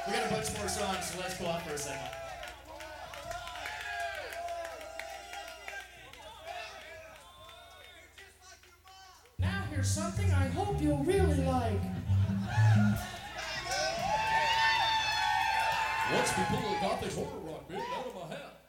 We got a bunch more songs, so let's go off for a second. Now here's something I hope you'll really like. Watch me pull a gothic horror rock band out of my hat.